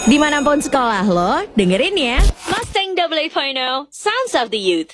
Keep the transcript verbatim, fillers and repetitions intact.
Dimanapun sekolah lo, dengerin ya. Mustang double A point oh, Sounds of the Youth.